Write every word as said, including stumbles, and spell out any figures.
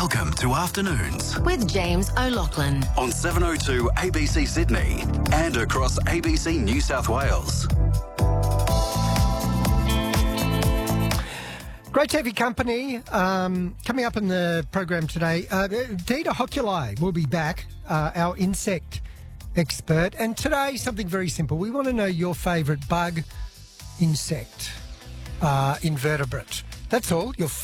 Welcome to Afternoons with James O'Loughlin on seven oh two A B C Sydney and across A B C New South Wales. Great to have your company. Um, coming up in the program today, uh, Dita Hokulai will be back, uh, our insect expert. And today, something very simple. We want to know your favourite bug, insect, uh, invertebrate. That's all. Your